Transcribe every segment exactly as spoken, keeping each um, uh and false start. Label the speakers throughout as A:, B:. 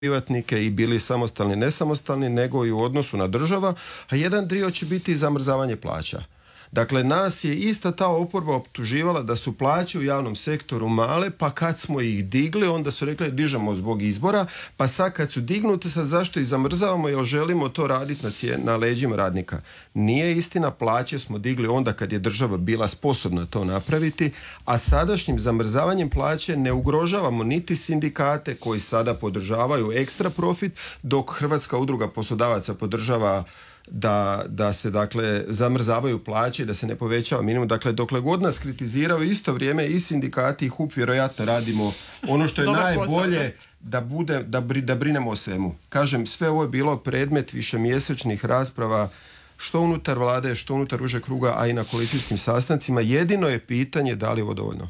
A: privatnike i bili samostalni, nesamostalni, nego i u odnosu na država, a jedan dio će biti zamrzavanje plaća. Dakle, nas je ista ta oporba optuživala da su plaće u javnom sektoru male, pa kad smo ih digli, onda su rekli dižemo zbog izbora, pa sad kad su dignute, sad zašto ih zamrzavamo, jer želimo to raditi na, cijen, na leđima radnika. Nije istina, plaće smo digli onda kad je država bila sposobna to napraviti, a sadašnjim zamrzavanjem plaće ne ugrožavamo niti sindikate koji sada podržavaju ekstra profit, dok Hrvatska udruga poslodavaca podržava da, da se dakle zamrzavaju plaće, da se ne povećava minimum. Dakle, dokle god nas kritiziraju, isto vrijeme i sindikati i H U P vjerojatno radimo ono što je najbolje da, bude, da, bri, da brinemo o svemu. Kažem, sve ovo je bilo predmet višemjesečnih rasprava što unutar vlade, što unutar užeg kruga, a i na koalicijskim sastancima. Jedino je pitanje da li je ovo dovoljno.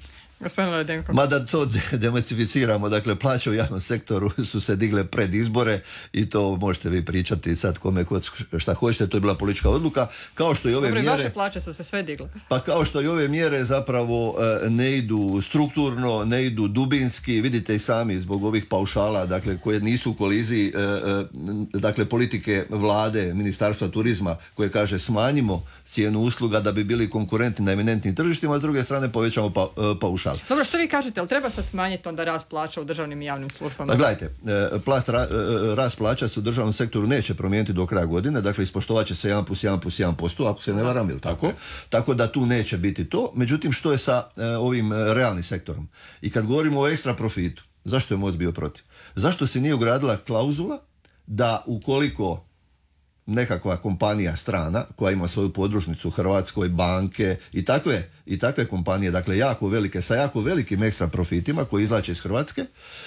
B: Mada to demistificiramo, dakle plaće u javnom sektoru su se digle pred izbore i to možete vi pričati sad kome kod šta hoćete, to je bila politička odluka, kao što i ove
C: Dobre,
B: mjere...
C: vaše plaće su se sve digle.
B: Pa kao što i ove mjere zapravo ne idu strukturno, ne idu dubinski, vidite i sami zbog ovih paušala, dakle koje nisu u koliziji, dakle politike vlade, Ministarstva turizma koje kaže smanjimo cijenu usluga da bi bili konkurentni na eminentnim tržištima, a s druge strane povećamo pa, paušal.
C: Dobro, što vi kažete, ali treba sad smanjiti onda rast plaća u državnim i javnim službama?
B: Pa gledajte, plast, ra, rast plaća se u državnom sektoru neće promijeniti do kraja godine, dakle ispoštovat će se jedan plus jedan plus jedan posto, ako se ne varam, ili tako? Tako da tu neće biti to. Međutim, što je sa e, ovim realnim sektorom? I kad govorimo o ekstra profitu, zašto je MOST bio protiv? Zašto se nije ugradila klauzula da ukoliko nekakva kompanija strana koja ima svoju podružnicu u Hrvatskoj, banke i takve, i takve kompanije, dakle jako velike, sa jako velikim ekstra profitima koji izvlače iz Hrvatske,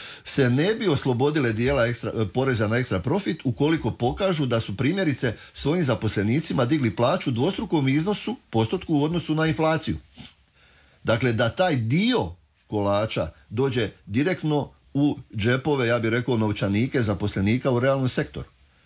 B: se ne bi oslobodile dijela ekstra, poreza na ekstra profit ukoliko pokažu da su primjerice svojim zaposlenicima digli plaću dvostrukom iznosu, postotku u odnosu na inflaciju. Dakle, da taj dio kolača dođe direktno u džepove, ja bih rekao, novčanike zaposlenika u realnom sektoru.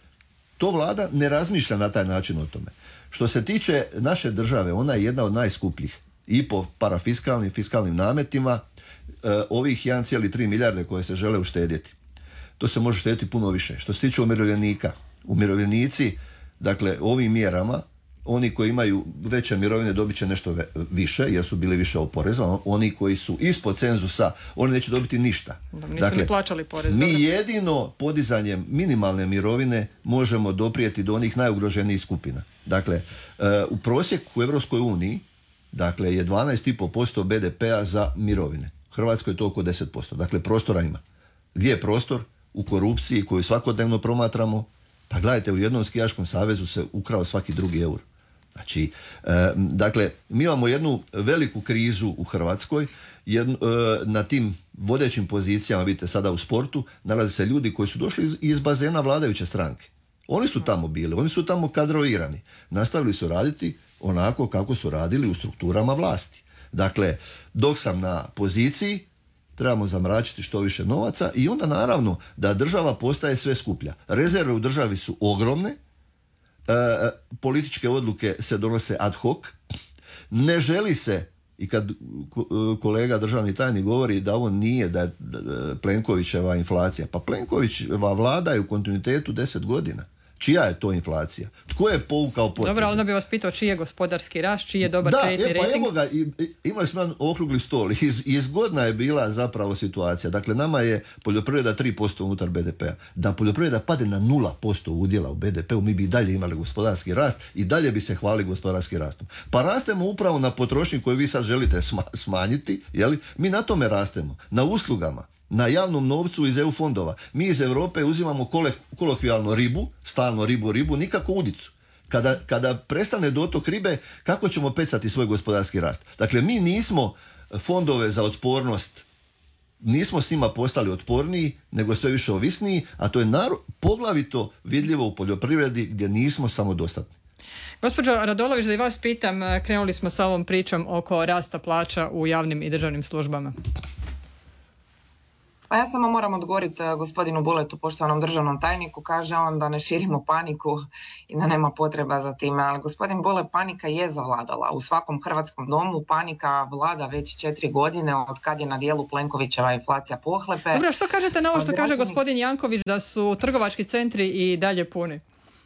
B: To vlada ne razmišlja na taj način o tome. Što se tiče naše države, ona je jedna od najskupljih i po parafiskalnim fiskalnim nametima, e, ovih jedan zarez tri milijarde koje se žele uštedjeti. To se može štedjeti puno više. Što se tiče umirovljenika, umirovljenici, dakle, ovim mjerama, oni koji imaju veće mirovine dobit će nešto više, jer su bili više oporezovani. Oni koji su ispod cenzusa, oni neće dobiti ništa.
C: Da, nisu
B: dakle,
C: ni plaćali porez.
B: mi jedino podizanjem minimalne mirovine možemo doprijeti do onih najugroženijih skupina. Dakle, u prosjeku u Europskoj uniji, dakle, je dvanaest zarez pet posto be de pea za mirovine. U Hrvatskoj je to oko deset posto. Dakle, prostora ima. Gdje je prostor? U korupciji koju svakodnevno promatramo. Pa gledajte, u jednom skijaškom savezu se ukrao svaki drugi eur. Znači, e, dakle, mi imamo jednu veliku krizu u Hrvatskoj, jednu, e, na tim vodećim pozicijama, vidite sada u sportu, nalaze se ljudi koji su došli iz, iz bazena vladajuće stranke. Oni su tamo bili, oni su tamo kadroirani. Nastavili su raditi onako kako su radili u strukturama vlasti. Dakle, dok sam na poziciji, trebamo zamračiti što više novaca i onda naravno da država postaje sve skuplja. Rezerve u državi su ogromne, E, političke odluke se donose ad hoc, ne želi se, i kad kolega državni tajnik govori da ovo nije da je Plenkovićeva inflacija, pa Plenkovićeva vlada je u kontinuitetu deset godina. Čija je to inflacija? Tko je povukao poteze?
C: Dobro, onda bi vas pitao čiji je gospodarski rast, čiji je dobar kreditni
B: rejting. Da,
C: rating.
B: evo ga, imali smo jedan okrugli stol. Iz, iz godina je bila zapravo situacija. Dakle, nama je poljoprivreda tri posto unutar be de pea. Da poljoprivreda pade na nula posto udjela u be de peu, mi bi i dalje imali gospodarski rast i dalje bi se hvalili gospodarskim rastom. Pa rastemo upravo na potrošnji koju vi sad želite smanjiti, jeli? Mi na tome rastemo. Na uslugama. Na javnom novcu iz E U fondova. Mi iz Europe uzimamo kolokvijalno ribu, stalno ribu, ribu, nikako udicu. Kada, kada prestane dotok ribe, kako ćemo pecati svoj gospodarski rast? Dakle, mi nismo fondove za otpornost, nismo s njima postali otporniji, nego sve više ovisniji, a to je naro, poglavito vidljivo u poljoprivredi gdje nismo samodostatni.
C: Gospođo Radolović, da i vas pitam, krenuli smo sa ovom pričom oko rasta plaća u javnim i državnim službama.
D: Pa ja samo moram odgovoriti gospodinu Buletu, poštovanom državnom tajniku. Kaže on da ne širimo paniku i da nema potreba za time. Ali gospodin Bule, panika je zavladala. U svakom hrvatskom domu panika vlada već četiri godine od kad je na dijelu Plenkovićeva inflacija pohlepe.
C: Dobro, što kažete na ovo što
D: Građani...
C: kaže gospodin Janković da su trgovački centri i dalje puni?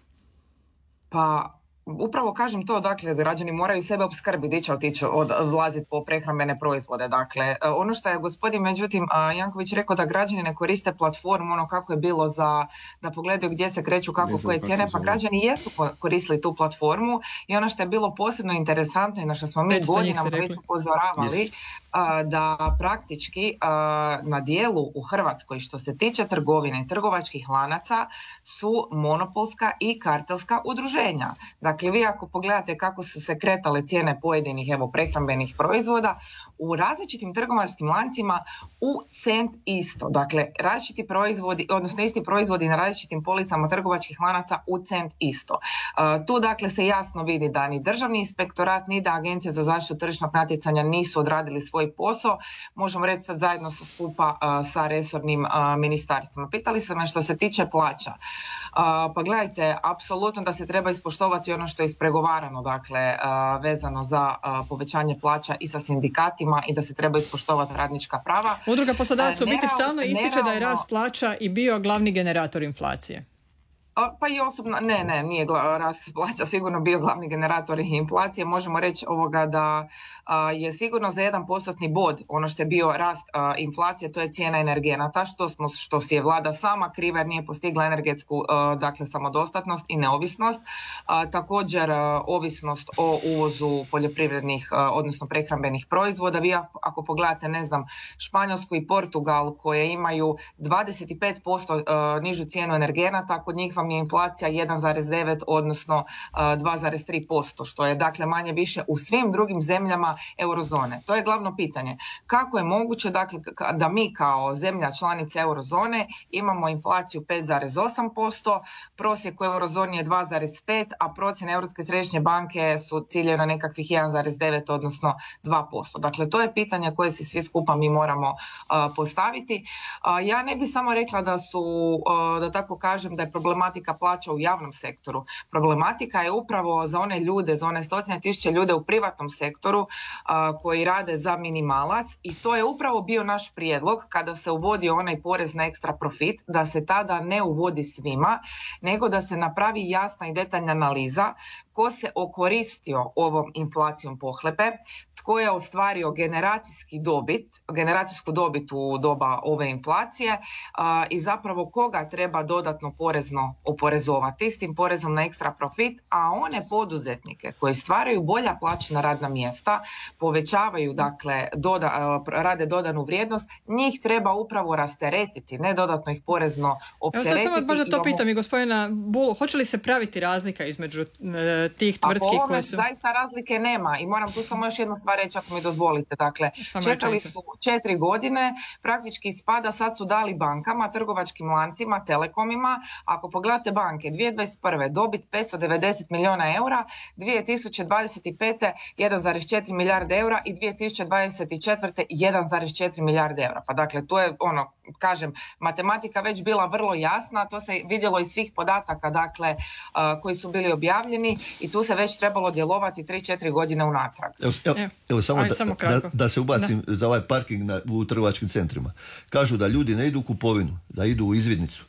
D: Pa... Upravo kažem to, dakle, građani moraju sebe opskrbiti, di će otići odlaziti po prehrambene proizvode. Dakle, ono što je gospodin, međutim, Janković rekao da građani ne koriste platformu, ono kako je bilo za, da pogledaju gdje se kreću, kako koje cijene, pa građani jesu koristili tu platformu i ono što je bilo posebno interesantno i na što smo mi godinama već upozoravali, da praktički na dijelu u Hrvatskoj što se tiče trgovine i trgovačkih lanaca su monopolska i kartelska udruženja. Dakle, vi ako pogledate kako su se kretale cijene pojedinih evo prehrambenih proizvoda u različitim trgovačkim lancima u cent isto. Dakle, različiti proizvodi, odnosno isti proizvodi na različitim policama trgovačkih lanaca u cent isto. Uh, tu dakle se jasno vidi da ni državni inspektorat ni da Agencija za zaštitu tržišnog natjecanja nisu odradili svoj posao. Možemo reći sad zajedno sa skupa uh, sa resornim uh, ministarstvima. Pitali ste me što se tiče plaća. Uh, pa gledajte, apsolutno da se treba ispoštovati ono što je ispregovarano, dakle, uh, vezano za uh, povećanje plaća i sa sindikatima i da se treba ispoštovati radnička prava.
C: Udruga poslodavaca u biti stalno ističe
D: nerealno...
C: da je rast plaća i bio glavni generator inflacije.
D: Pa i osobno, ne, ne, nije gla, rast plaća sigurno bio glavni generator inflacije. Možemo reći ovoga da a, je sigurno za jedan postotni bod ono što je bio rast a, inflacije, to je cijena energenata, što, smo, što si je vlada sama kriva jer nije postigla energetsku a, dakle, samodostatnost i neovisnost. A, također a, ovisnost o uvozu poljoprivrednih, a, odnosno prehrambenih proizvoda. Vi ako pogledate, ne znam, Španjolsku i Portugal koje imaju dvadeset pet posto a, nižu cijenu energenata, kod njih vam je inflacija jedan zarez devet odnosno uh, dva zarez tri posto, što je dakle manje više u svim drugim zemljama eurozone. To je glavno pitanje. Kako je moguće dakle, da mi kao zemlja članica eurozone imamo inflaciju pet zarez osam posto, prosjek u eurozoni je dva zarez pet, a procjene Europske središnje banke su ciljaju na nekakvih jedan zarez devet odnosno dva posto. Dakle, to je pitanje koje si svi skupa mi moramo uh, postaviti. Uh, ja ne bih samo rekla da su, uh, da tako kažem, da je problematika plaća u javnom sektoru. Problematika je upravo za one ljude, za one stotine tisuće ljude u privatnom sektoru a, koji rade za minimalac i to je upravo bio naš prijedlog kada se uvodi onaj porez na ekstra profit, da se tada ne uvodi svima, nego da se napravi jasna i detaljna analiza ko se okoristio ovom inflacijom pohlepe, tko je ostvario generacijski dobit, generacijsku dobit u doba ove inflacije a, i zapravo koga treba dodatno porezno oporezovati s tim porezom na ekstra profit, a one poduzetnike koji stvaraju bolja plaćena radna mjesta, povećavaju, dakle, doda, rade dodanu vrijednost, njih treba upravo rasteretiti, ne dodatno ih porezno opteretiti.
C: Evo sad samo baš da to pitam i gospodina Bulu, hoće li se praviti razlika između e, tih tvrtki
D: a
C: koje su...
D: zaista razlike nema i moram tu samo još jednu stvar reći ako mi dozvolite. Dakle, samo čekali su četiri godine, praktički spada, sad su dali bankama, trgovačkim lancima, telekomima. Ako pogledate banke, dvije tisuće dvadeset prve dobit petsto devedeset milijuna eura, dvije tisuće dvadeset pete jedan zarez četiri milijarde eura i dvije tisuće dvadeset četvrte jedan zarez četiri milijarde eura. Pa dakle, to je ono, kažem, matematika već bila vrlo jasna, to se vidjelo iz svih podataka, dakle, uh, koji su bili objavljeni i tu se već trebalo djelovati tri četiri godine unatrag.
B: Evo, evo, evo samo, da,
C: samo
B: da, da se ubacim da. za ovaj parking na, u trgovačkim centrima. Kažu da ljudi ne idu u kupovinu, da idu u izvidnicu.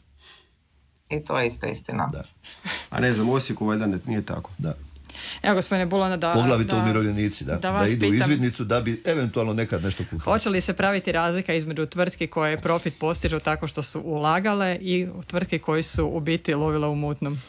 D: I to je isto istina.
B: Da.
A: A ne znam, u Osijeku valjda nije tako.
B: Da.
C: Evo, gospodine Bulana, da...
B: Poglavito
C: da,
B: umirovljenici, da, da, da idu pitam, u izvidnicu da bi eventualno nekad nešto kušali.
C: Hoće li se praviti razlika između tvrtki koje profit postižu tako što su ulagale i tvrtki koji su u biti lovile u mutnom?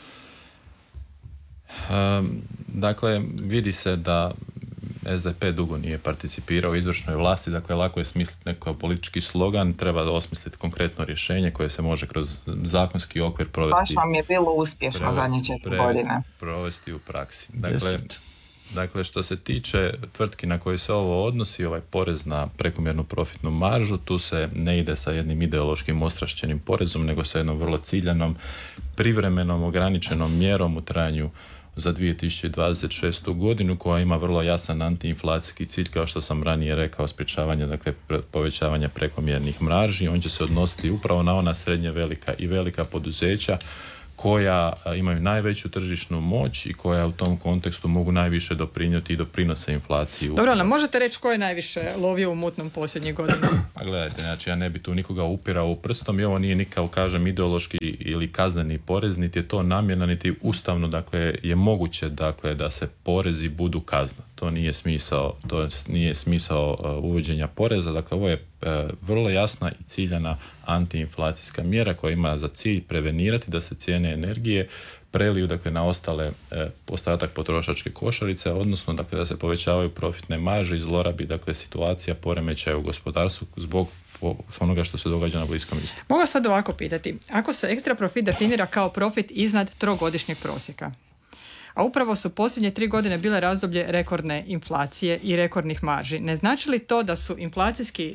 E: Um, dakle, vidi se da es de pe dugo nije participirao u izvršnoj vlasti, dakle lako je smisliti neki politički slogan, treba osmisliti konkretno rješenje koje se može kroz zakonski okvir provesti.
D: Baš vam je bilo uspješno
E: prevesti,
D: zadnje četiri
E: prevesti,
D: godine.
E: Provesti u praksi. Dakle, dakle, što se tiče tvrtki na koje se ovo odnosi, ovaj porez na prekomjernu profitnu maržu, tu se ne ide sa jednim ideološkim ostrašćenim porezom, nego sa jednom vrlo ciljanom, privremenom, ograničenom mjerom u trajanju za dvije tisuće dvadeset šestu godinu koja ima vrlo jasan antiinflacijski cilj, kao što sam ranije rekao, sprječavanje, dakle povećavanja prekomjernih marži. On će se odnositi upravo na ona srednje velika i velika poduzeća koja imaju najveću tržišnu moć i koja u tom kontekstu mogu najviše doprinijeti i doprinose inflaciji.
C: Dobro, ali možete reći ko je najviše lovio u mutnom posljednjih godina?
E: Pa gledajte, znači ja ne bi tu nikoga upirao u prstom i ovo nije nikao, kažem, ideološki ili kazneni porez, niti je to namjerno, niti ustavno, dakle je moguće, dakle, da se porezi budu kazna. To nije smisao, to nije smisao uh, uvođenja poreza, dakle ovo je uh, vrlo jasna i ciljana antiinflacijska mjera koja ima za cilj prevenirati da se cijene energije preliju, dakle, na ostale e, ostatak potrošačke košarice, odnosno, dakle, da se povećavaju profitne marže i zlorabi, dakle, situacija poremećaja u gospodarstvu zbog po, onoga što se događa na Bliskom istoku.
C: Mogu sad ovako pitati, ako se ekstra profit definira kao profit iznad trogodišnjeg prosjeka, a upravo su posljednje tri godine bile razdoblje rekordne inflacije i rekordnih marži, ne znači li to da su inflacijski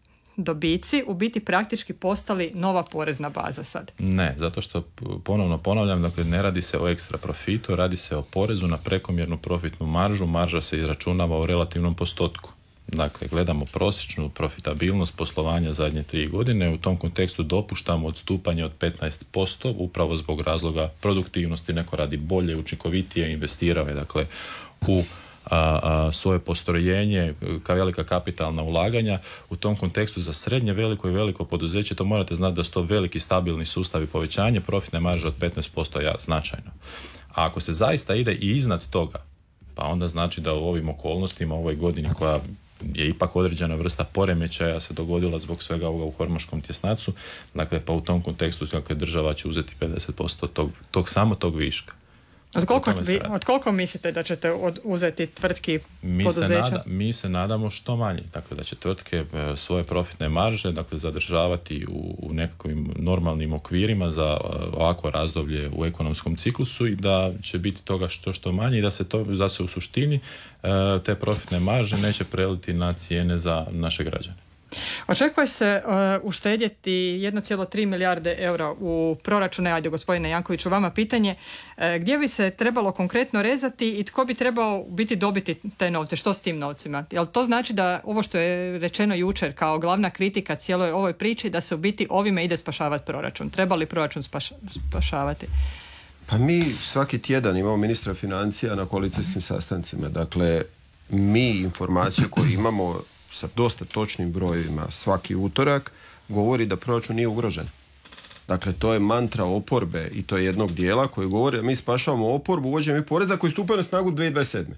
C: dobici u biti praktički postali nova porezna baza sad?
E: Ne, zato što ponovno ponavljam, dakle ne radi se o ekstra profitu, radi se o porezu na prekomjernu profitnu maržu. Marža se izračunava u relativnom postotku. Dakle, gledamo prosječnu profitabilnost poslovanja zadnje tri godine. U tom kontekstu dopuštamo odstupanje od petnaest posto upravo zbog razloga produktivnosti. Neko radi bolje, učinkovitije, investirao je, dakle, u A, a, svoje postrojenje, kao velika kapitalna ulaganja. U tom kontekstu za srednje veliko i veliko poduzeće to morate znati da su to veliki stabilni sustavi. Povećanje profitne marže od petnaest posto je značajno. A ako se zaista ide i iznad toga, pa onda znači da u ovim okolnostima, u ovoj godini koja je ipak određena vrsta poremećaja se dogodila zbog svega ovoga u hormoškom tjesnacu, dakle pa u tom kontekstu, dakle, država će uzeti pedeset posto tog, tog samo tog viška.
C: Od koliko, vi, od koliko mislite da ćete od, uzeti tvrtki,
E: mi
C: poduzeća?
E: Se nada, mi se nadamo što manje. Dakle, da će tvrtke e, svoje profitne marže, dakle, zadržavati u, u nekakvim normalnim okvirima za e, ovako razdoblje u ekonomskom ciklusu i da će biti toga što što manje i da se to, da se u suštini e, te profitne marže neće preliti na cijene za naše građane.
C: Očekuje se uh, uštedjeti jedan zarez tri milijarde eura u proračune. Ajde, gospodine Jankoviću, vama pitanje. Uh, gdje bi se trebalo konkretno rezati i tko bi trebao biti dobiti te novce? Što s tim novcima? Jel to znači da ovo što je rečeno jučer kao glavna kritika cijeloj ovoj priči, da se u biti ovime ide spašavati proračun? Treba li proračun spaš, spašavati?
A: Pa mi svaki tjedan imamo ministra financija na koalicijskim sastancima. Dakle, mi informaciju koju imamo sa dosta točnim brojevima svaki utorak govori da proračun nije ugrožen. Dakle, to je mantra oporbe i to je jednog dijela koji govori da mi spašavamo oporbu uvođenjem i poreza koji stupaju na snagu dvije tisuće dvadeset sedme.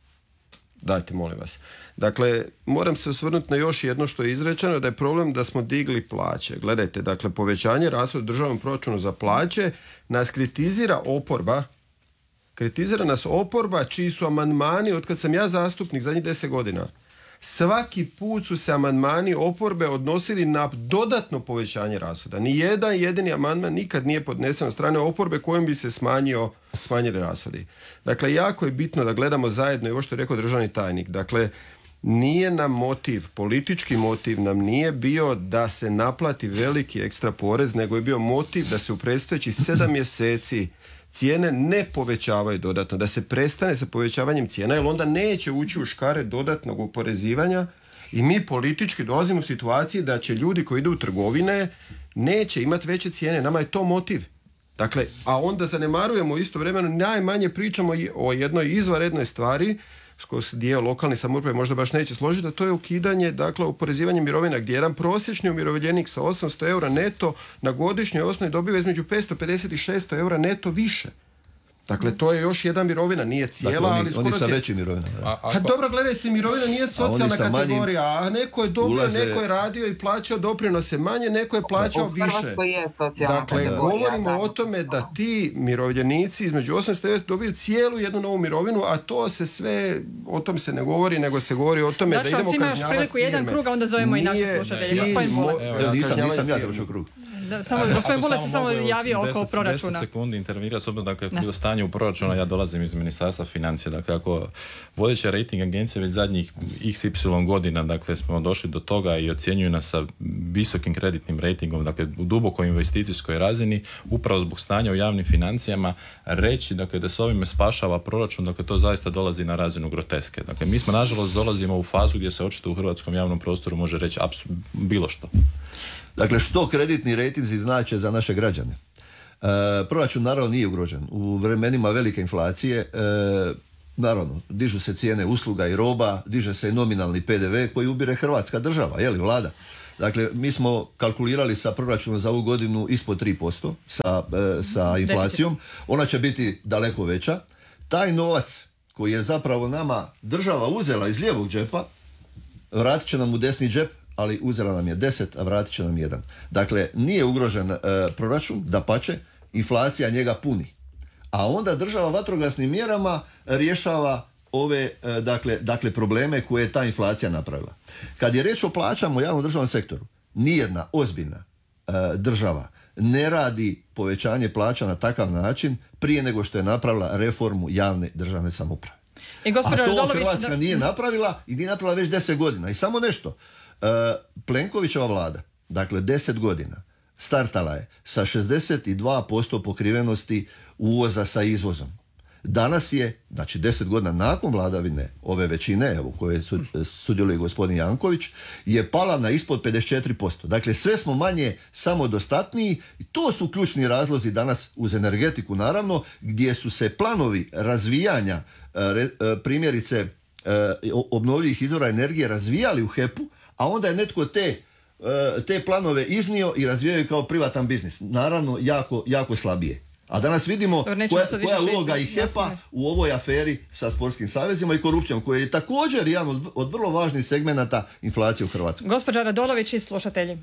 A: Dajte, molim vas. Dakle, moram se osvrnuti na još jedno što je izrečeno, da je problem da smo digli plaće. Gledajte, dakle, povećanje rashoda u državnom proračunu za plaće nas kritizira oporba, kritizira nas oporba čiji su amandmani, od kad sam ja zastupnik zadnjih deset godina, svaki put su se amandmani oporbe odnosili na dodatno povećanje rashoda. Ni jedan jedini amandman nikad nije podnesen od strane oporbe kojim bi se smanjio, smanjili rashodi. Dakle, jako je bitno da gledamo zajedno i ovo što je rekao državni tajnik. Dakle, nije nam motiv, politički motiv nam nije bio da se naplati veliki ekstra porez, nego je bio motiv da se u predstojećih sedam mjeseci cijene ne povećavaju dodatno, da se prestane sa povećavanjem cijena, jer onda neće ući u škare dodatnog oporezivanja i mi politički dolazimo u situaciji da će ljudi koji idu u trgovine neće imati veće cijene. Nama je to motiv. Dakle, a onda zanemarujemo istovremeno, najmanje pričamo o jednoj izvanrednoj stvari s kojom se dio lokalne samouprave možda baš neće složiti, a to je ukidanje, dakle, oporezivanje mirovina, gdje jedan prosječni umirovljenik sa osamsto eura neto na godišnjoj osnovi dobiva između petsto pedeset i šesto eura neto više. Dakle, to je još jedna mirovina, nije cijela,
B: dakle, oni,
A: ali skoro...
B: Oni sa
A: cijela...
B: većim mirovinama.
A: A, a dobro, gledajte, mirovina nije socijalna a kategorija, a neko je dobio, ulaze... neko je radio i plaćao doprinose manje, neko je plaćao više. U
D: Hrvatskoj je socijalna
A: dakle,
D: kategorija.
A: Govorimo
D: da.
A: o tome da ti mirovljenici između osamsto i devetsto dobiju cijelu jednu novu mirovinu, a to se sve, o tom se ne govori, nego se govori o tome
C: znači,
A: da idemo kažnjavati firme.
C: Znači, još priliku jedan krug, a onda zovemo i naše slušatelje. Gospodin Bole.
B: Evo, nisam, nisam ja završio krug.
C: Da, samo, gospodin Bule se samo javio oko
E: deset,
C: proračuna.
E: deset sekundi intervenirati, osobno dakle, bilo stanje u proračunu, ja dolazim iz Ministarstva financija, dakle, ako vodeća rating agencije već zadnjih iks ipsilon godina, dakle, smo došli do toga i ocjenjuju nas sa visokim kreditnim ratingom, dakle, u dubokoj investicijskoj razini, upravo zbog stanja u javnim financijama, reći, dakle, da se ovime spašava proračun, dakle, to zaista dolazi na razinu groteske. Dakle, mi smo, nažalost, dolazimo u fazu gdje se očito u hrvatskom javnom prostoru može reći apsolutno bilo što.
B: Dakle, što kreditni rejtinzi znače za naše građane? E, proračun naravno nije ugrožen. U vremenima velike inflacije, e, naravno, dižu se cijene usluga i roba, diže se i nominalni pe de ve koji ubire Hrvatska država, je li vlada? Dakle, mi smo kalkulirali sa proračunom za ovu godinu ispod tri posto sa, e, sa inflacijom. Ona će biti daleko veća. Taj novac koji je zapravo nama država uzela iz lijevog džepa, vratit će nam u desni džep, ali uzela nam je deset, a vratit će nam jedan. Dakle, nije ugrožen e, proračun, dapače, inflacija njega puni. A onda država vatrogasnim mjerama rješava ove e, dakle, dakle probleme koje je ta inflacija napravila. Kad je riječ o plaćama u javnom državnom sektoru, nijedna ozbiljna e, država ne radi povećanje plaća na takav način prije nego što je napravila reformu javne državne samouprave.
C: I
B: A to
C: Radolović,
B: Hrvatska
C: da...
B: nije napravila i nije napravila već deset godina. I samo nešto. E, Plenkovićeva vlada, dakle deset godina, startala je sa šezdeset dva posto pokrivenosti uvoza sa izvozom. Danas je, znači deset godina nakon vladavine ove većine, evo koje su, sudjeluje gospodin Janković, je pala na ispod pedeset četiri posto. Dakle, sve smo manje samodostatniji i to su ključni razlozi danas uz energetiku, naravno, gdje su se planovi razvijanja re, primjerice obnovljivih izvora energije razvijali u hepu, a onda je netko te, te planove iznio i razvijaju kao privatan biznis. Naravno, jako, jako slabije. A danas vidimo
C: Dobar,
B: koja, koja je uloga i hepa u ovoj aferi sa sportskim savezima i korupcijom, koja je također jedan od, od vrlo važnih segmenata inflacije u Hrvatskoj.
C: Gospođa Radolović i slušatelji.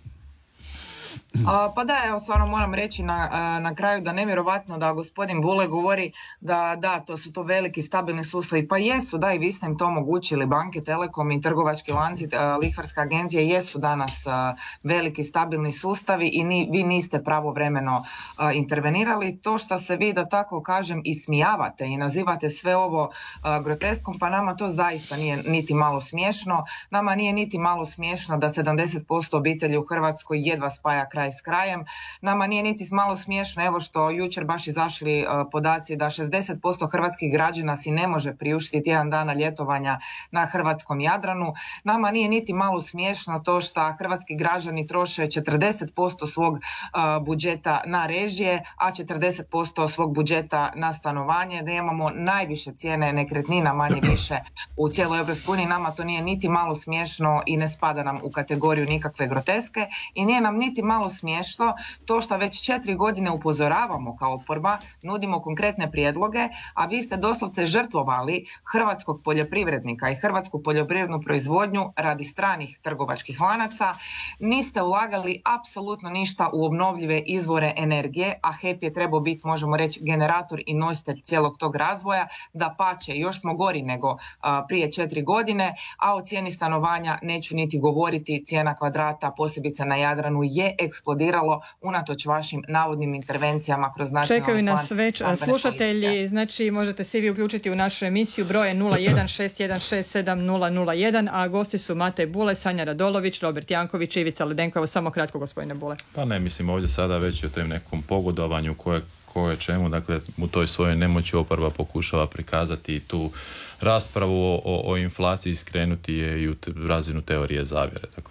D: A, pa da, evo stvarno moram reći na, na kraju da nevjerovatno da gospodin Bule govori da da, to su to veliki stabilni sustavi. Pa jesu, da, i vi ste im to omogućili. Banke, Telekom i trgovački lanci, lihvarske agencije jesu danas a, veliki stabilni sustavi i ni, vi niste pravovremeno a, intervenirali. To što se vi, da tako kažem, ismijavate i nazivate sve ovo a, groteskom, pa nama to zaista nije niti malo smiješno. Nama nije niti malo smiješno da sedamdeset posto obitelji u Hrvatskoj jedva spaja kraj s krajem. Nama nije niti malo smiješno, evo što jučer baš izašli uh, podaci da šezdeset posto hrvatskih građana si ne može priuštiti tjedan dana ljetovanja na hrvatskom Jadranu. Nama nije niti malo smiješno to što hrvatski građani troše četrdeset posto svog uh, budžeta na režije, a četrdeset posto svog budžeta na stanovanje, da imamo najviše cijene nekretnina manje više u cijeloj Europskoj uniji. Nama to nije niti malo smiješno i ne spada nam u kategoriju nikakve groteske i nije nam niti malo smiješno to što već četiri godine upozoravamo kao oporba, nudimo konkretne prijedloge, a vi ste doslovce žrtvovali hrvatskog poljoprivrednika i hrvatsku poljoprivrednu proizvodnju radi stranih trgovačkih lanaca. Niste ulagali apsolutno ništa u obnovljive izvore energije, a HEP je trebao biti, možemo reći, generator i nositelj cijelog tog razvoja. Dapače, još smo gori nego a, prije četiri godine, a o cijeni stanovanja neću niti govoriti. Cijena kvadrata, posebice na Jadranu, je eksplodiralo unatoč vašim navodnim intervencijama kroz nacionalni plan.
C: Čekaju nas već slušatelji, politike. Znači možete se vi uključiti u našu emisiju broje nula jedan šest jedan šest sedam nula nula jedan, a gosti su Matej Bule, Sanja Radolović, Robert Janković i Ivica Ledenko. Evo samo kratko, gospodine Bule.
E: Pa ne, mislim ovdje sada već o tom nekom pogodovanju koje koje čemu, dakle u toj svojoj nemoći oporba pokušava prikazati tu raspravu o, o inflaciji, skrenuti je i u te, razinu teorije zavjere. Dakle,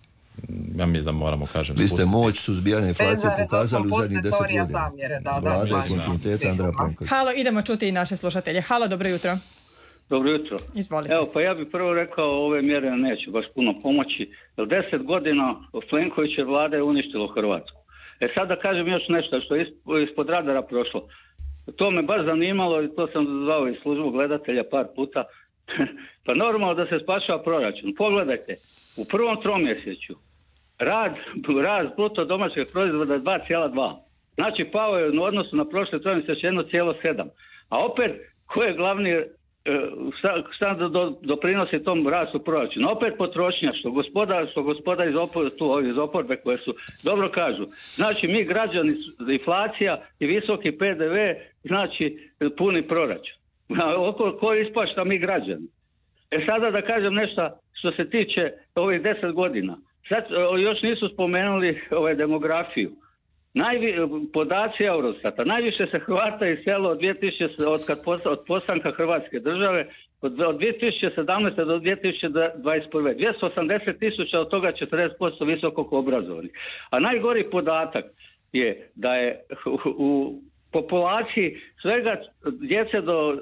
E: ja mislim da moramo kažem...
B: Vi ste moć suzbijanja inflacije pokazali u zadnjih deset godina.
D: Zavjere, da,
B: Vlada
D: da,
B: i kontinuiteta Andreja Plenkovića.
C: Halo, idemo čuti i naše slušatelje. Halo, dobro jutro.
F: Dobro jutro.
C: Izvolite.
F: Evo, pa ja bih prvo rekao, ove mjere neće baš puno pomoći, jer deset godina Plenkovićeve vlade je uništilo Hrvatsku. E sad da kažem još nešto što je ispod radara prošlo. To me baš zanimalo i to sam zvao iz službu gledatelja par puta. Pa normalno da se spašava proračun. Pogledajte, u prvom tromjesečju rad, rast bruto domaćeg proizvoda dva zarez dva. Znači pao je u odnosu na prošle tromjesečje jedan zarez sedam. A opet, ko je glavni šta do, do, doprinosi tom rastu proračuna? Opet potrošnja, što gospoda, što gospoda iz, opor, tu, iz oporbe koje su dobro kažu. Znači mi građani, inflacija i visoki P D V, znači puni proračun. Oko ko ispašta mi građani? E sada da kažem nešto što se tiče ovih deset godina. Sad još nisu spomenuli ovaj demografiju. Najvi, podaci Eurostata, najviše se Hrvata iselilo od, dvije tisuće, od, kad posta, od postanka Hrvatske države od, od dvije tisuće sedamnaeste do dvije tisuće dvadeset prve. dvjesto osamdeset tisuća, od toga četrdeset posto visokog obrazovanih. A najgori podatak je da je u, u populaciji svega djece do,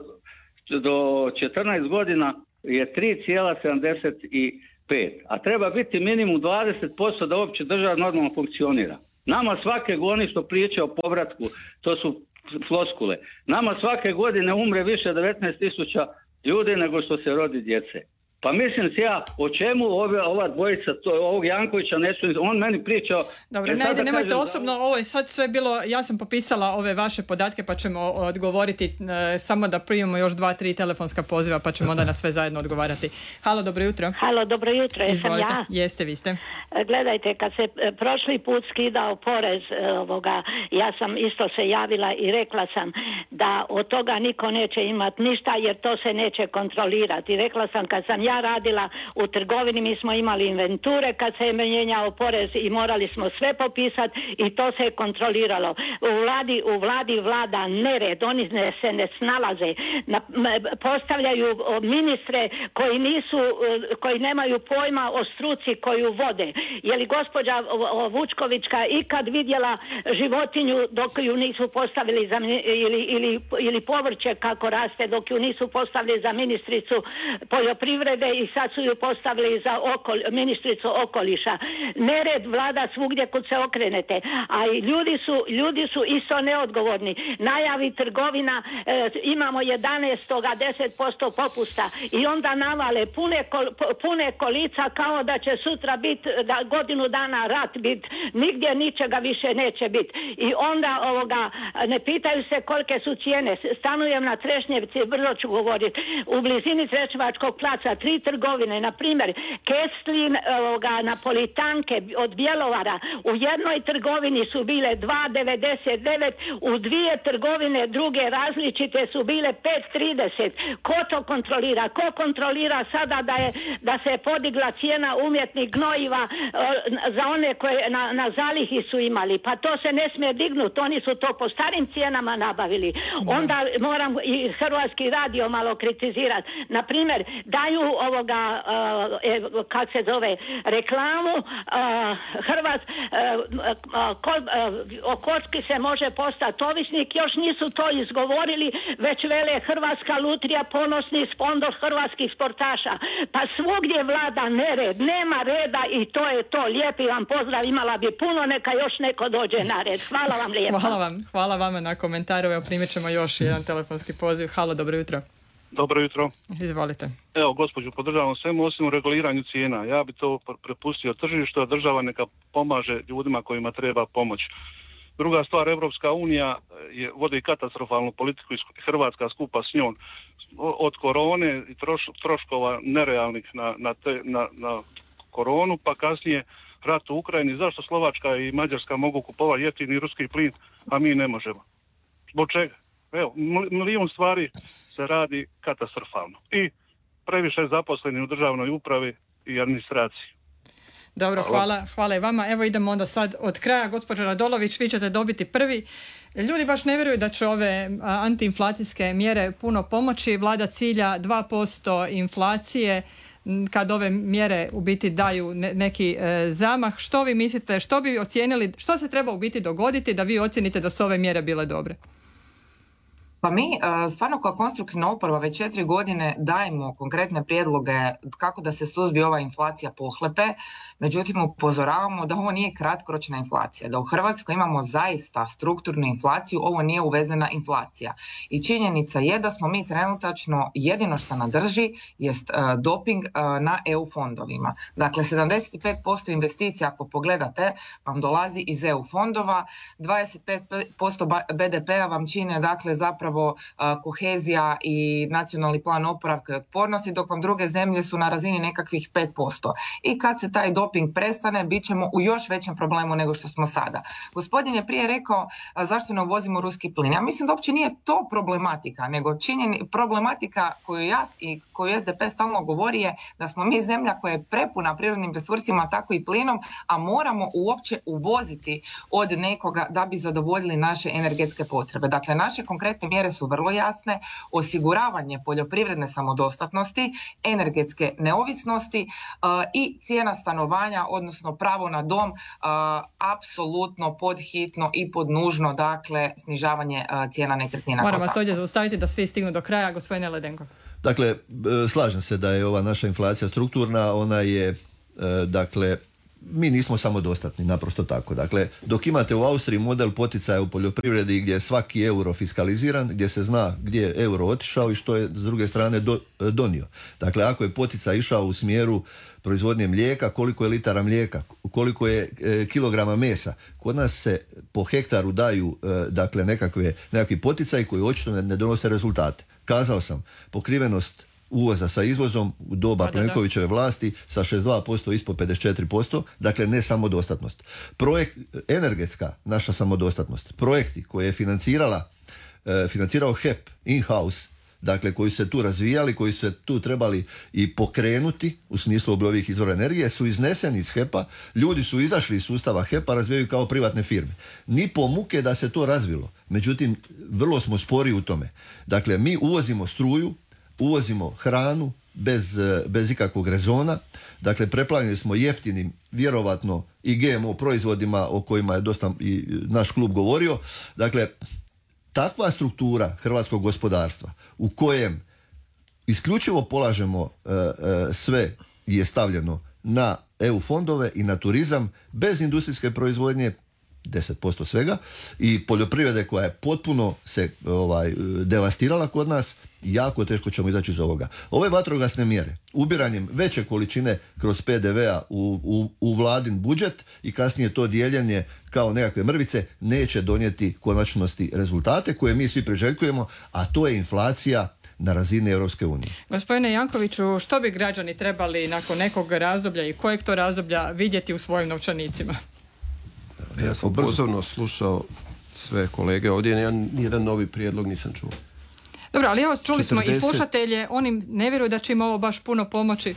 F: do četrnaest godina je tri zarez sedamdeset pet, a treba biti minimum dvadeset posto da uopće država normalno funkcionira. Nama svake godine, što priča o povratku, to su floskule, nama svake godine umre više devetnaest tisuća ljudi nego što se rodi djece. Pa mislim se ja, o čemu ove, ova dvojica, to, ovog Jankovića, neću, on meni pričao...
C: Dobro, ne, ajde, nemojte osobno, ovo je sad sve bilo, ja sam popisala ove vaše podatke pa ćemo odgovoriti, e, samo da primimo još dva, tri telefonska poziva pa ćemo onda na sve zajedno odgovarati. Halo, dobro jutro.
G: Halo, dobro jutro, jesam ja?
C: Jeste, vi ste.
G: Gledajte, kad se prošli put skidao porez ovoga, ja sam isto se javila i rekla sam da od toga niko neće imati ništa jer to se neće kontrolirati. Rekla sam kad sam ja radila u trgovini, mi smo imali inventure kad se je mijenjao porez i morali smo sve popisati i to se je kontroliralo. U vladi, u vladi vlada nered, oni ne, se ne snalaze. Na, postavljaju ministre koji nisu, koji nemaju pojma o struci koju vode. Je li gospođa Vučkovićka ikad vidjela životinju dok ju nisu postavili za, ili, ili, ili povrće kako raste dok ju nisu postavili za ministricu poljoprivrede i sad su ju postavili za okol, ministricu okoliša. Nered vlada svugdje kud se okrenete, a i ljudi su, ljudi su isto neodgovorni. Najavi trgovina, e, imamo jedanaest deset posto popusta i onda navale pune, kol, pune kolica kao da će sutra biti, da godinu dana rat biti, nigdje ničega više neće biti. I onda ovoga, ne pitaju se kolike su cijene. Stanujem na Trešnjevci, brzo ću govoriti, u blizini Trešnjevačkog placa, tri trgovine, na primjer Kestlin, ovoga, Napolitanke od Bjelovara, u jednoj trgovini su bile dva devedeset devet, u dvije trgovine druge različite su bile pet trideset. Ko to kontrolira? Ko kontrolira sada da je, da se je podigla cijena umjetnih gnojiva za one koje na, na zalihi su imali? Pa to se ne smije dignuti, oni su to po starim cijenama nabavili. Onda moram i Hrvatski radio malo kritizirati. Na primjer, daju ovoga uh, kak se zove reklamu uh, Hrvat uh, uh, ko, uh, o kocki se može postati ovisnik, još nisu to izgovorili, već vele Hrvatska lutrija ponosni sponsor hrvatskih sportaša. Pa svugdje vlada nered, nema reda i to je to. Lijepi vam pozdrav, imala bi puno, neka još neko dođe na red. Hvala vam lijepo.
C: Hvala vam, hvala vama na komentaru. Evo primit ćemo još jedan telefonski poziv. Halo, dobro jutro.
H: Dobro jutro.
C: Izvolite.
H: Evo, gospođu, podržavam svemu osim u reguliranju cijena. Ja bi to prepustio tržištu, a država neka pomaže ljudima kojima treba pomoć. Druga stvar, Evropska unija je, vodi katastrofalnu politiku i Hrvatska skupa s njom. Od korone i troš, troškova nerealnih na, na, te, na, na koronu, pa kasnije rat u Ukrajini. Zašto Slovačka i Mađarska mogu kupovati jeftini ruski plin, a mi ne možemo? Zbog čega? Evo, milijun stvari se radi katastrofalno. I previše zaposleni u državnoj upravi i administraciji.
C: Dobro, hvala, hvala i vama. Evo idemo onda sad od kraja. Gospođa Radolović, vi ćete dobiti prvi. Ljudi baš ne vjeruju da će ove antiinflacijske mjere puno pomoći. Vlada cilja dva posto inflacije kad ove mjere u biti daju ne, neki e, zamah. Što vi mislite, što bi ocijenili, što se treba u biti dogoditi da vi ocijenite da su ove mjere bile dobre?
D: Pa mi stvarno kao konstruktivna oporba već četiri godine dajemo konkretne prijedloge kako da se suzbije ova inflacija pohlepe, međutim upozoravamo da ovo nije kratkoročna inflacija, da u Hrvatskoj imamo zaista strukturnu inflaciju, ovo nije uvezena inflacija. I činjenica je da smo mi trenutačno jedino što nas drži jest doping na E U fondovima. Dakle, sedamdeset pet posto investicija ako pogledate vam dolazi iz E U fondova, dvadeset pet posto B D P-a vam čine dakle zapravo zapravo kohezija i nacionalni plan oporavka i otpornosti, dok vam druge zemlje su na razini nekakvih pet posto. I kad se taj doping prestane, bit ćemo u još većem problemu nego što smo sada. Gospodin je prije rekao zašto ne uvozimo ruski plin. Ja mislim da uopće nije to problematika, nego činjeni, problematika koju ja i koju S D P stalno govori je da smo mi zemlja koja je prepuna prirodnim resursima, tako i plinom, a moramo uopće uvoziti od nekoga da bi zadovoljili naše energetske potrebe. Dakle, naše konkretne mjere su vrlo jasne: osiguravanje poljoprivredne samodostatnosti, energetske neovisnosti uh, i cijena stanovanja, odnosno pravo na dom, uh, apsolutno podhitno i podnužno, dakle, snižavanje uh, cijena nekretnina.
C: Moram vas ovdje zaustaviti da svi stignu do kraja. Gospodine Ledenko.
B: Dakle, slažem se da je ova naša inflacija strukturna, ona je, dakle, mi nismo samodostatni, naprosto tako. Dakle, dok imate u Austriji model poticaja u poljoprivredi gdje je svaki euro fiskaliziran, gdje se zna gdje je euro otišao i što je s druge strane do, donio. Dakle, ako je poticaj išao u smjeru proizvodnje mlijeka, koliko je litara mlijeka, koliko je e, kilograma mesa, kod nas se po hektaru daju e, dakle nekakve, nekakvi poticaji koji očito ne, ne donose rezultate. Kazao sam, pokrivenost uvoza sa izvozom u doba Plenkovićeve vlasti sa šezdeset dva posto ispod pedeset četiri posto, dakle ne samodostatnost. Projekt, energetska naša samodostatnost, projekti koje je financirala, e, financirao H E P in-house, dakle koji su se tu razvijali, koji su se tu trebali i pokrenuti u smislu obnovljivih izvora energije, su izneseni iz H E P-a, ljudi su izašli iz sustava H E P-a, razvijaju kao privatne firme. Ni po muke da se to razvilo, međutim vrlo smo spori u tome. Dakle, mi uvozimo struju, uvozimo hranu bez, bez ikakvog rezona, dakle preplavljeni smo jeftinim, vjerovatno i G M O proizvodima o kojima je dosta i naš klub govorio. Dakle, takva struktura hrvatskog gospodarstva u kojem isključivo polažemo e, e, sve je stavljeno na E U fondove i na turizam bez industrijske proizvodnje, deset posto svega, i poljoprivrede koja je potpuno se ovaj, devastirala kod nas, jako teško ćemo izaći iz ovoga. Ove vatrogasne mjere, ubiranjem veće količine kroz P D V-a u, u, u vladin budžet i kasnije to dijeljenje kao nekakve mrvice, neće donijeti konačnosti rezultate koje mi svi priželjkujemo, a to je inflacija na razini Europske unije.
C: Gospodine Jankoviću, što bi građani trebali nakon nekog razdoblja i kojeg to razdoblja vidjeti u svojim novčanicima?
A: Ja sam pozorno slušao sve kolege ovdje, nijedan, nijedan novi prijedlog nisam čuo.
C: Dobro, ali evo čuli smo
A: četrdeset
C: i slušatelje, oni ne vjeruju da će im ovo baš puno pomoći.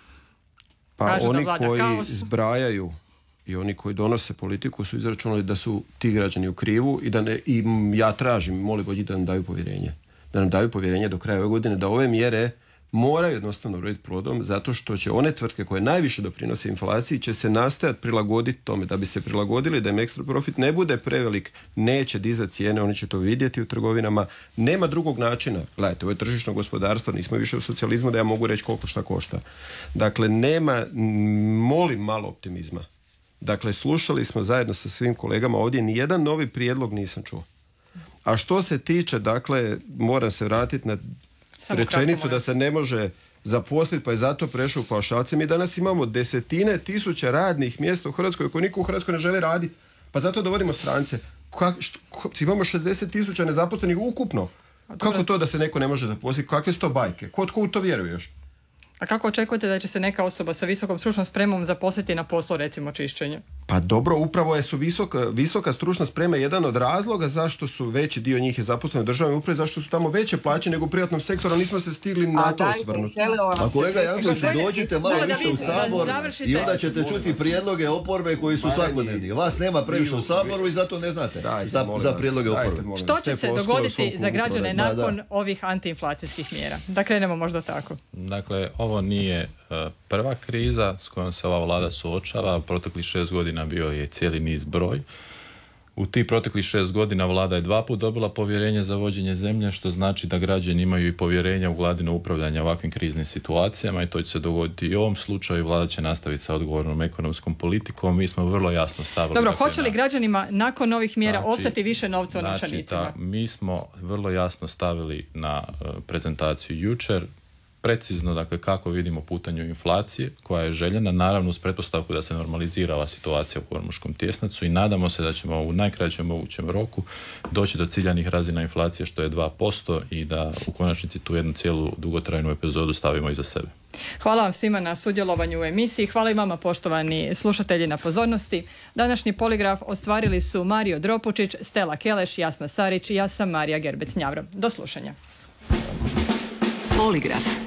A: Pa
C: Kažu
A: oni
C: da
A: koji
C: kaos.
A: zbrajaju i oni koji donose politiku su izračunali da su ti građani u krivu i da ne, i ja tražim, molim Boga, da nam daju povjerenje. Da nam daju povjerenje do kraja ove godine, da ove mjere moraju jednostavno uroditi plodom, zato što će one tvrtke koje najviše doprinose inflaciji će se nastojati prilagoditi tome. Da bi se prilagodili, da im ekstra profit ne bude prevelik, neće dizati cijene, oni će to vidjeti u trgovinama. Nema drugog načina. Gledajte, ovo je tržišno gospodarstvo, nismo više u socijalizmu da ja mogu reći koliko šta košta. Dakle, nema, molim malo optimizma. Dakle, slušali smo zajedno sa svim kolegama ovdje, nijedan novi prijedlog nisam čuo. A što se tiče, dakle, moram se vratiti na Samo rečenicu da se ne može zaposliti, pa je zato prešao u paušalce. Mi danas imamo desetine tisuća radnih mjesta u Hrvatskoj koje niko u Hrvatskoj ne želi raditi, pa zato dovodimo strance. Kak, što, imamo šezdeset tisuća nezaposlenih ukupno. Kako to da se neko ne može zaposliti? Kakve su to bajke? Ko, ko u to vjeruje još?
C: A kako očekujete da će se neka osoba sa visokom stručnom spremom zaposliti na poslu, recimo čišćenje?
A: Pa dobro, upravo je su visoka, visoka stručna sprema jedan od razloga zašto su veći dio njih je zaposlen u državnoj upravi, zašto su tamo veće plaće nego u privatnom sektoru, nismo se stigli na to osvrnuti.
B: A kolega Janković, dođite malo više u Sabor i onda ćete čuti prijedloge oporbe koji su svakodnevni. Vas nema previše u Saboru i zato ne znate
A: dajte,
B: za, za prijedloge oporbe.
C: Dajte, Što će se dogoditi za građane nakon da, da. ovih antiinflacijskih mjera? Da krenemo možda tako.
E: Dakle, ovo nije uh, prva kriza s kojom se ova vlada suočava. Proteklih šest godina bio je cijeli niz broj. U tih proteklih šest godina vlada je dva put dobila povjerenje za vođenje zemlje, što znači da građani imaju i povjerenja u vladino upravljanje ovakvim kriznim situacijama i to će se dogoditi i u ovom slučaju. Vlada će nastaviti sa odgovornom ekonomskom politikom. Mi smo vrlo jasno stavili...
C: Dobro,
E: dakle,
C: hoće li građanima nakon ovih mjera znači, ostati više novca u
E: znači,
C: novčanicima?
E: Ta, mi smo vrlo jasno stavili na uh, prezentaciju jučer precizno, dakle, kako vidimo putanju inflacije koja je željena, naravno uz pretpostavku da se normalizira ova situacija u Kormuškom tjesnacu i nadamo se da ćemo u najkraćem mogućem roku doći do ciljanih razina inflacije što je dva posto i da u konačnici tu jednu cijelu dugotrajnu epizodu stavimo iza sebe.
C: Hvala vam svima na sudjelovanju u emisiji. Hvala i vama, poštovani slušatelji, na pozornosti. Današnji poligraf ostvarili su Mario Dropučić, Stela Keleš, Jasna Sarić i ja sam Marija Gerbec-Njavro. Do slušanja.
I: Poligraf.